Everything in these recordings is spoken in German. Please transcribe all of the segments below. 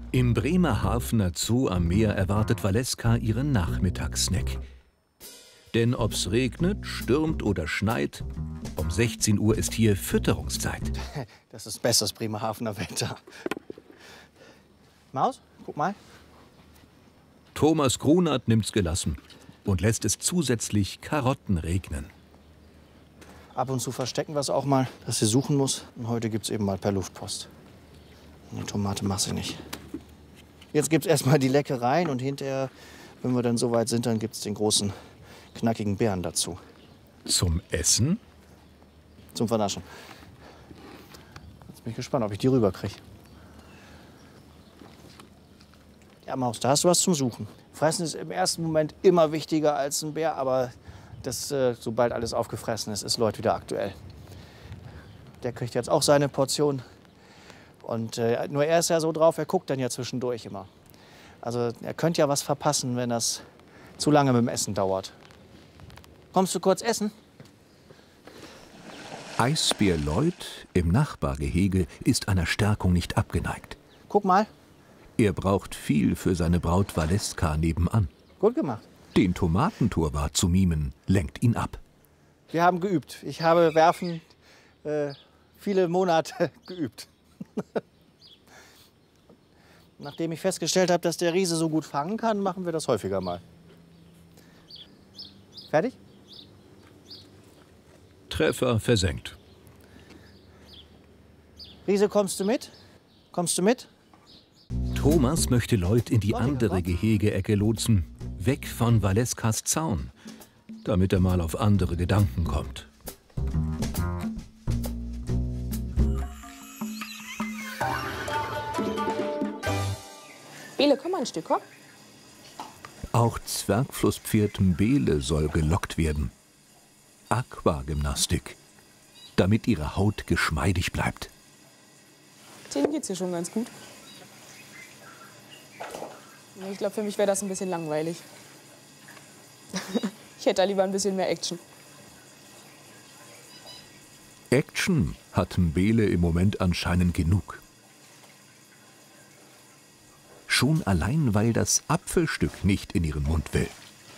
Im Bremerhavener Zoo am Meer erwartet Valeska ihren Nachmittagssnack. Denn ob's regnet, stürmt oder schneit, um 16 Uhr ist hier Fütterungszeit. Das ist besseres Bremerhavener Wetter. Maus, guck mal. Thomas Grunert nimmt's gelassen und lässt es zusätzlich Karotten regnen. Ab und zu verstecken wir es auch mal, dass sie suchen muss. Und heute gibt's eben mal per Luftpost. Eine Tomate mach ich nicht. Jetzt gibt's erstmal die Leckereien und hinterher, wenn wir dann soweit sind, dann gibt's den großen, knackigen Beeren dazu. Zum Essen? Zum Vernaschen. Jetzt bin ich gespannt, ob ich die rüberkriege. Ja, Maus, da hast du was zum Suchen. Fressen ist im ersten Moment immer wichtiger als ein Bär, aber das, sobald alles aufgefressen ist, ist Lloyd wieder aktuell. Der kriegt jetzt auch seine Portion. Und nur er ist ja so drauf, er guckt dann ja zwischendurch immer. Also er könnte ja was verpassen, wenn das zu lange mit dem Essen dauert. Kommst du kurz essen? Eisbär Lloyd im Nachbargehege ist einer Stärkung nicht abgeneigt. Guck mal. Er braucht viel für seine Braut Valeska nebenan. Gut gemacht. Den Tomatentorwart zu mimen, lenkt ihn ab. Wir haben geübt. Ich habe Werfen viele Monate geübt. Nachdem ich festgestellt habe, dass der Riese so gut fangen kann, machen wir das häufiger mal. Fertig? Treffer versenkt. Riese, kommst du mit? Kommst du mit? Thomas möchte Lloyd in die andere Gehegeecke lotsen, weg von Valeskas Zaun, damit er mal auf andere Gedanken kommt. Bele, komm mal ein Stück, komm. Auch Zwergflusspferd Mbele soll gelockt werden. Aquagymnastik, damit ihre Haut geschmeidig bleibt. Denen geht's hier schon ganz gut. Ich glaube, für mich wäre das ein bisschen langweilig. Ich hätte da lieber ein bisschen mehr Action. Action hat Mbele im Moment anscheinend genug. Schon allein, weil das Apfelstück nicht in ihren Mund will.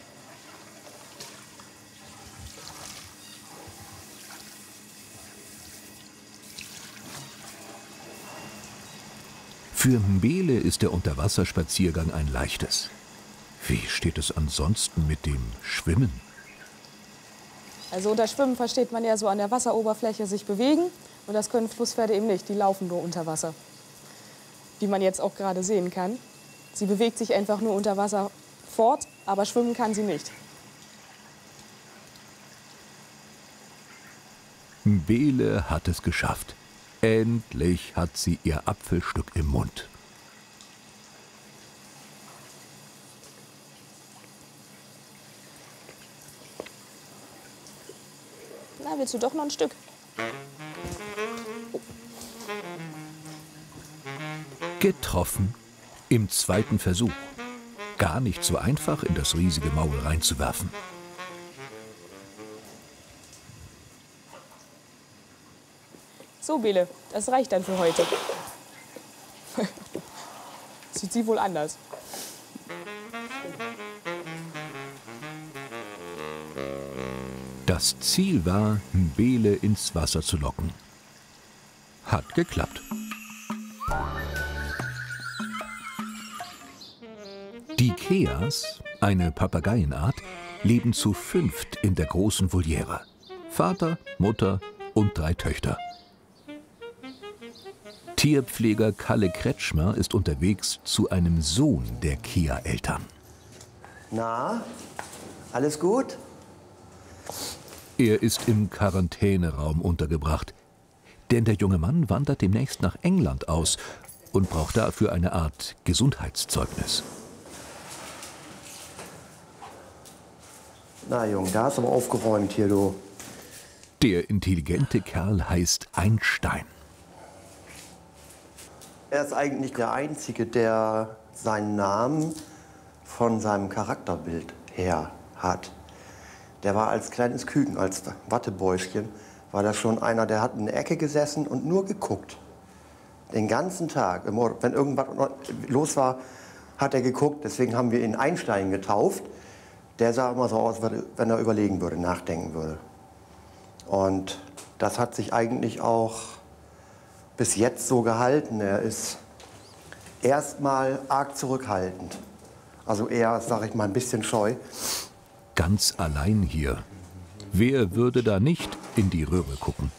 Für Mbele ist der Unterwasserspaziergang ein leichtes. Wie steht es ansonsten mit dem Schwimmen? Also unter Schwimmen versteht man ja so an der Wasseroberfläche sich bewegen. Und das können Flusspferde eben nicht, die laufen nur unter Wasser. Wie man jetzt auch gerade sehen kann. Sie bewegt sich einfach nur unter Wasser fort, aber schwimmen kann sie nicht. Mbele hat es geschafft. Endlich hat sie ihr Apfelstück im Mund. Na, willst du doch noch ein Stück? Getroffen. Im zweiten Versuch. Gar nicht so einfach, in das riesige Maul reinzuwerfen. So, Bele, das reicht dann für heute. Sieht sie wohl anders. Das Ziel war, Mbele ins Wasser zu locken. Hat geklappt. Die Keas, eine Papageienart, leben zu 5 in der großen Voliere. Vater, Mutter und 3 Töchter. Tierpfleger Kalle Kretschmer ist unterwegs zu einem Sohn der Kea-Eltern. Na, alles gut? Er ist im Quarantäneraum untergebracht, denn der junge Mann wandert demnächst nach England aus und braucht dafür eine Art Gesundheitszeugnis. Na Junge, da hast du aber aufgeräumt hier, du. Der intelligente Kerl heißt Einstein. Er ist eigentlich der Einzige, der seinen Namen von seinem Charakterbild her hat. Der war als kleines Küken, als Wattebäuschen, war das schon einer, der hat in der Ecke gesessen und nur geguckt. Den ganzen Tag, wenn irgendwas los war, hat er geguckt. Deswegen haben wir ihn Einstein getauft. Der sah immer so aus, wenn er überlegen würde, nachdenken würde. Und das hat sich eigentlich auch bis jetzt so gehalten. Er ist erstmal arg zurückhaltend. Also eher, sage ich mal, ein bisschen scheu. Ganz allein hier. Wer würde da nicht in die Röhre gucken?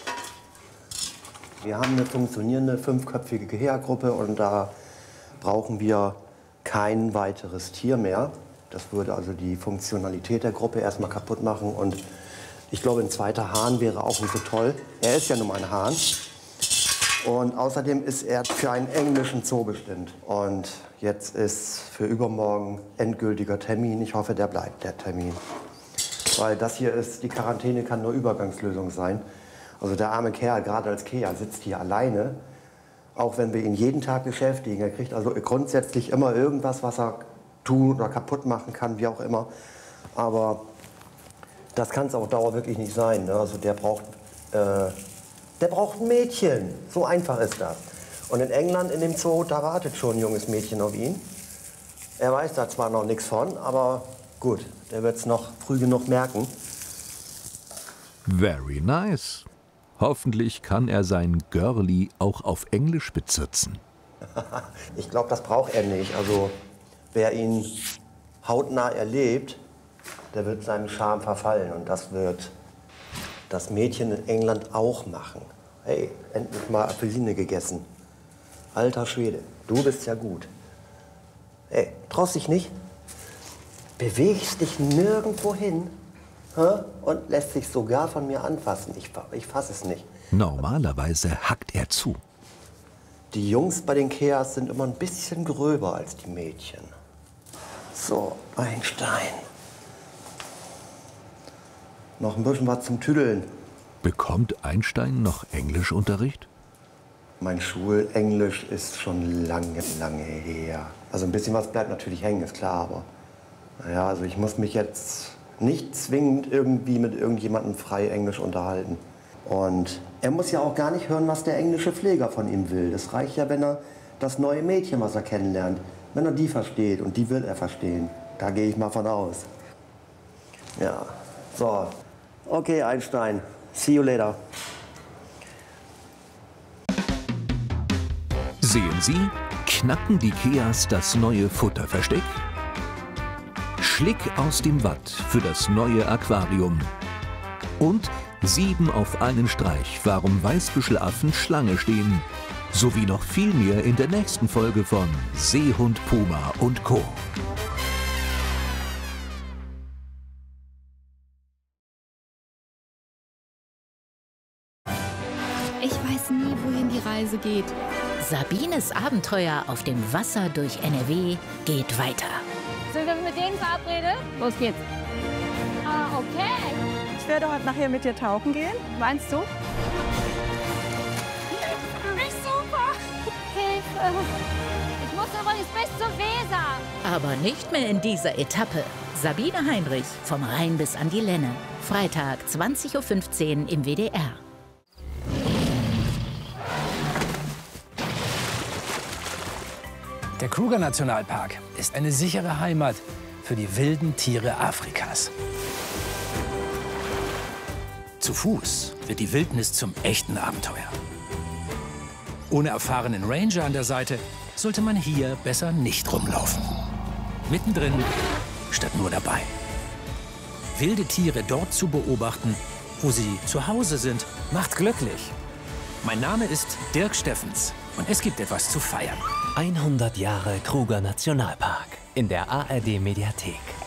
Wir haben eine funktionierende 5-köpfige Gehirngruppe und da brauchen wir kein weiteres Tier mehr. Das würde also die Funktionalität der Gruppe erstmal kaputt machen. Und ich glaube, ein zweiter Hahn wäre auch nicht so toll. Er ist ja nun mal ein Hahn. Und außerdem ist er für einen englischen Zoo bestimmt. Und jetzt ist für übermorgen endgültiger Termin. Ich hoffe, der bleibt, der Termin. Weil das hier ist, die Quarantäne kann nur Übergangslösung sein. Also der arme Kerl, gerade als Kea, sitzt hier alleine. Auch wenn wir ihn jeden Tag beschäftigen. Er kriegt also grundsätzlich immer irgendwas, was er tun oder kaputt machen kann, wie auch immer. Aber das kann es auf Dauer wirklich nicht sein. Ne? Also der braucht ein Mädchen. So einfach ist das. Und in England, in dem Zoo, da wartet schon ein junges Mädchen auf ihn. Er weiß da zwar noch nichts von, aber gut, der wird es noch früh genug merken. Very nice. Hoffentlich kann er sein Girlie auch auf Englisch bezirzen. Ich glaube, das braucht er nicht. Also wer ihn hautnah erlebt, der wird seinem Charme verfallen. Und das wird das Mädchen in England auch machen. Hey, endlich mal Apfelsine gegessen. Alter Schwede, du bist ja gut. Hey, traust dich nicht? Bewegst dich nirgendwo hin und lässt sich sogar von mir anfassen. Ich fasse es nicht. Normalerweise hackt er zu. Die Jungs bei den Keas sind immer ein bisschen gröber als die Mädchen. So, Einstein. Noch ein bisschen was zum Tüdeln. Bekommt Einstein noch Englischunterricht? Mein Schulenglisch ist schon lange, lange her. Also ein bisschen was bleibt natürlich hängen, ist klar, aber naja, also ich muss mich jetzt nicht zwingend irgendwie mit irgendjemandem frei Englisch unterhalten. Und er muss ja auch gar nicht hören, was der englische Pfleger von ihm will. Das reicht ja, wenn er das neue Mädchen, was er kennenlernt, wenn er die versteht. Und die will er verstehen. Da gehe ich mal von aus. Ja, so. Okay, Einstein. See you later. Sehen Sie, knacken die Keas das neue Futterversteck? Schlick aus dem Watt für das neue Aquarium. Und 7 auf einen Streich, warum Weißbüschelaffen Schlange stehen. Sowie noch viel mehr in der nächsten Folge von Seehund Puma und Co. Ich weiß nie, wohin die Reise geht. Sabines Abenteuer auf dem Wasser durch NRW geht weiter. Sind wir mit denen verabredet? Los geht's. Ah, okay. Ich werde heute nachher mit dir tauchen gehen. Meinst du? Nicht super. Hilfe. Ich muss übrigens bis zur Weser. Aber nicht mehr in dieser Etappe. Sabine Heinrich, vom Rhein bis an die Lenne. Freitag, 20:15 Uhr im WDR. Der Kruger-Nationalpark ist eine sichere Heimat für die wilden Tiere Afrikas. Zu Fuß wird die Wildnis zum echten Abenteuer. Ohne erfahrenen Ranger an der Seite sollte man hier besser nicht rumlaufen. Mittendrin statt nur dabei. Wilde Tiere dort zu beobachten, wo sie zu Hause sind, macht glücklich. Mein Name ist Dirk Steffens und es gibt etwas zu feiern. 100 Jahre Kruger Nationalpark in der ARD Mediathek.